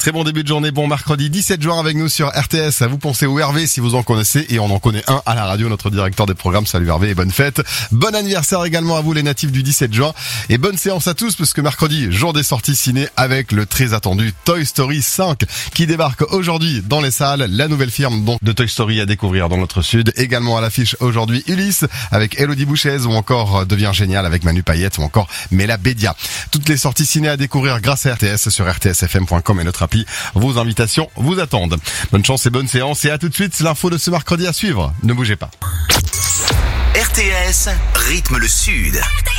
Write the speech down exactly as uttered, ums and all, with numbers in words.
Très bon début de journée, bon mercredi dix-sept juin avec nous sur R T S. Vous pensez au Hervé si vous en connaissez, et on en connaît un à la radio, notre directeur des programmes. Salut Hervé et bonne fête. Bon anniversaire également à vous les natifs du dix-sept juin, et bonne séance à tous parce que mercredi, jour des sorties ciné avec le très attendu Toy Story cinq qui débarque aujourd'hui dans les salles. La nouvelle firme donc de Toy Story à découvrir dans notre sud. Également à l'affiche aujourd'hui Ulysse avec Elodie Bouchez, ou encore Devient génial avec Manu Payette, ou encore Mela Bédia. Toutes les sorties ciné à découvrir grâce à R T S sur r t s f m point com et notre appli. Vos invitations vous attendent. Bonne chance et bonne séance, et à tout de suite, l'info de ce mercredi à suivre. Ne bougez pas. R T S rythme le sud.